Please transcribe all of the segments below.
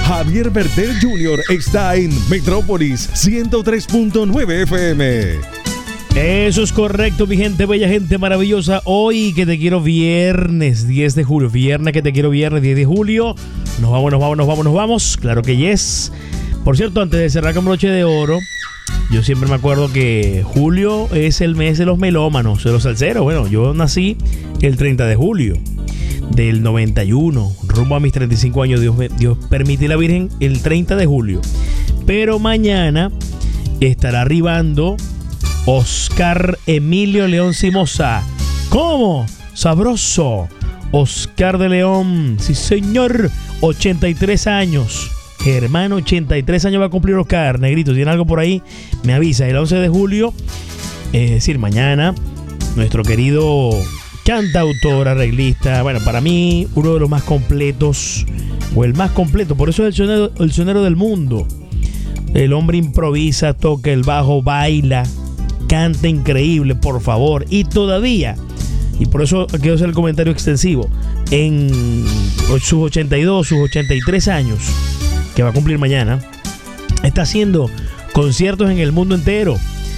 Javier Bertel Jr. está en Metrópolis 103.9 FM. Eso es correcto, mi gente bella, gente maravillosa. Hoy que te quiero viernes 10 de julio. Viernes que te quiero viernes 10 de julio. Nos vamos. Claro que yes. Por cierto, antes de cerrar con broche de oro, yo siempre me acuerdo que julio es el mes de los melómanos, de los salseros. Bueno, yo nací el 30 de julio del 91, rumbo a mis 35 años. Dios permite la Virgen el 30 de julio. Pero mañana estará arribando Oscar Emilio León Simosa. ¿Cómo? Sabroso. Oscar de León, sí señor, 83 años. Hermano, 83 años va a cumplir Oscar. Negrito, ¿tiene algo por ahí? Me avisa. El 11 de julio, es decir, mañana, nuestro querido cantautor, arreglista, bueno, para mí, uno de los más completos, o el más completo, por eso es el sonero del mundo. El hombre improvisa, toca el bajo, baila, canta increíble, por favor. Y todavía, y por eso quiero hacer el comentario extensivo, en sus 82, sus 83 años, que va a cumplir mañana, está haciendo conciertos en el mundo entero.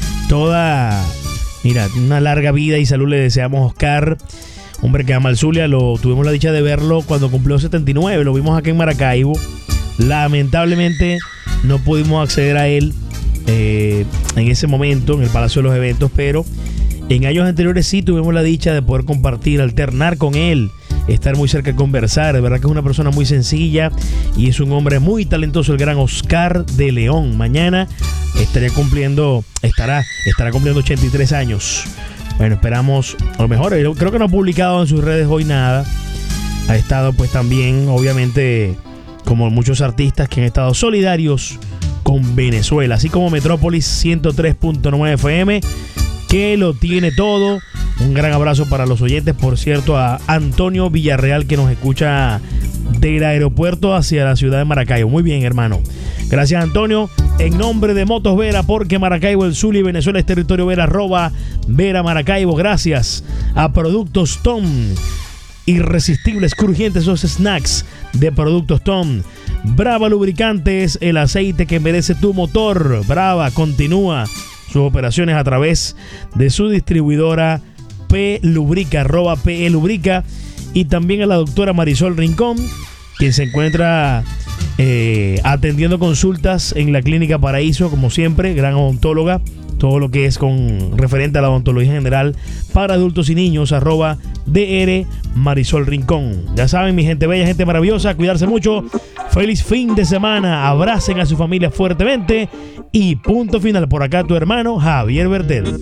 Una larga vida y salud le deseamos a Oscar, hombre que ama al Zulia. Tuvimos la dicha de verlo cuando cumplió 79, lo vimos aquí en Maracaibo. Lamentablemente no pudimos acceder a él en ese momento en el Palacio de los Eventos, pero en años anteriores sí tuvimos la dicha de poder compartir, alternar con él, estar muy cerca, conversar. De verdad que es una persona muy sencilla y es un hombre muy talentoso, el gran Oscar de León. Mañana estará cumpliendo 83 años. Bueno, esperamos a lo mejor. Creo que no ha publicado en sus redes hoy nada. Ha estado pues también, obviamente, como muchos artistas que han estado solidarios con Venezuela, así como Metrópolis 103.9 FM, que lo tiene todo. Un gran abrazo para los oyentes, por cierto, a Antonio Villarreal, que nos escucha del aeropuerto hacia la ciudad de Maracaibo. Muy bien, hermano. Gracias, Antonio. En nombre de Motos Vera, porque Maracaibo, el Zulia y Venezuela es territorio Vera, @Vera Maracaibo. Gracias a Productos Tom. Irresistibles, crujientes esos snacks de Productos Tom. Brava Lubricantes, el aceite que merece tu motor. Brava continúa sus operaciones a través de su distribuidora P Lubrica, @PE Lubrica. Y también a la doctora Marisol Rincón, quien se encuentra atendiendo consultas en la Clínica Paraíso, como siempre, gran odontóloga. Todo lo que es con referente a la odontología general para adultos y niños, @DR Marisol Rincón. Ya saben, mi gente bella, gente maravillosa, cuidarse mucho. Feliz fin de semana. Abracen a su familia fuertemente. Y punto final. Por acá tu hermano Javier Bertel.